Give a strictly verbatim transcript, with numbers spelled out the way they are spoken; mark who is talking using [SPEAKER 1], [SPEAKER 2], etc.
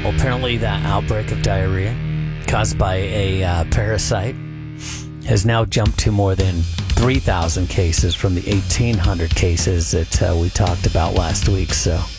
[SPEAKER 1] Well, apparently that outbreak of diarrhea caused by a uh, parasite has now jumped to more than three thousand cases from the eighteen hundred cases that uh, we talked about last week. So